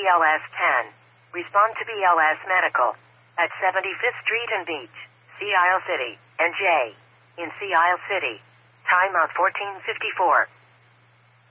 BLS 10. Respond to BLS Medical. At 75th Street and Beach, Sea Isle City, NJ. In Sea Isle City. Timeout 1454.